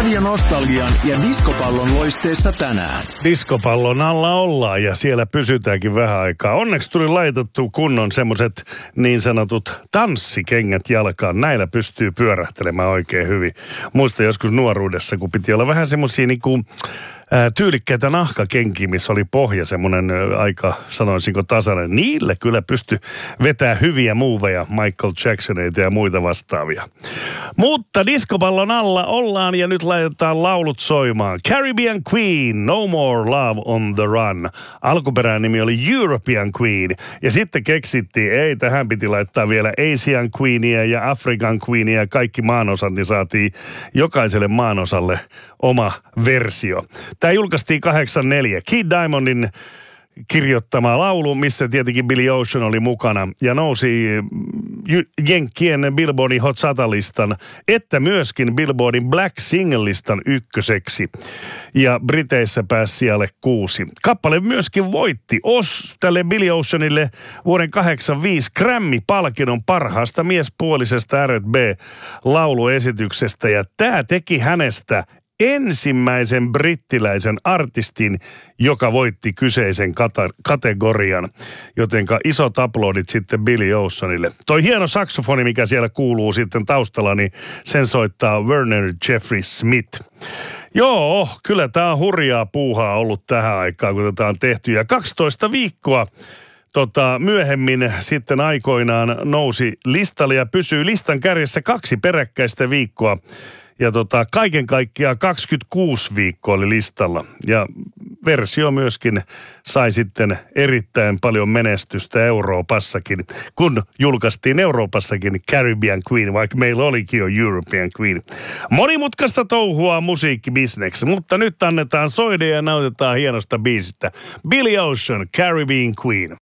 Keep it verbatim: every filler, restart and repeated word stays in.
Radionostalgian ja diskopallon loisteessa tänään. Diskopallon alla ollaan ja siellä pysytäänkin vähän aikaa. Onneksi tuli laitettu kunnon semmoset niin sanotut tanssikengät jalkaan. Näillä pystyy pyörähtelemään oikein hyvin. Muista joskus nuoruudessa, kun piti olla vähän semmosia niinku tyylikkäitä nahkakenkiä, missä oli pohja semmoinen aika, sanoisinko, tasainen. Niille kyllä pysty vetää hyviä muuveja, Michael Jacksoneita ja muita vastaavia. Mutta diskopallon alla ollaan ja nyt laitetaan laulut soimaan. Caribbean Queen, No More Love on the Run. Alkuperäinen nimi oli European Queen. Ja sitten keksittiin, ei, tähän piti laittaa vielä Asian Queenia ja African Queenia ja kaikki maanosat, niin saatiin jokaiselle maanosalle oma versio. Tämä julkaistiin kahdeksankymmentäneljä. Keith Diamondin kirjoittama laulu, missä tietenkin Billy Ocean oli mukana ja nousi Jenkkien Billboardin Hot sata-listan, että myöskin Billboardin Black Single-listan ykköseksi. Ja Briteissä pääsi sijalle kuusi. Kappale myöskin voitti Os tälle Billy Oceanille vuoden kahdeksankymmentäviisi Grammy-palkinnon parhaasta miespuolisesta R and B-lauluesityksestä. Ja tämä teki hänestä ensimmäisen brittiläisen artistin, joka voitti kyseisen kata- kategorian. Jotenka isot aplodit sitten Billy Oceanille. Toi hieno saksofoni, mikä siellä kuuluu sitten taustalla, niin sen soittaa Werner Jeffrey Smith. Joo, kyllä tää on hurjaa puuhaa ollut tähän aikaan, kun tätä on tehty. Ja kaksitoista viikkoa tota, myöhemmin sitten aikoinaan nousi listalle ja pysyy listan kärjessä kaksi peräkkäistä viikkoa. Ja tota, kaiken kaikkiaan kaksikymmentäkuusi viikkoa oli listalla. Ja versio myöskin sai sitten erittäin paljon menestystä Euroopassakin, kun julkaistiin Euroopassakin Caribbean Queen, vaikka meillä olikin jo European Queen. Monimutkaista touhua musiikkibisneksessä, mutta nyt annetaan soide ja nautetaan hienosta biisistä. Billy Ocean, Caribbean Queen.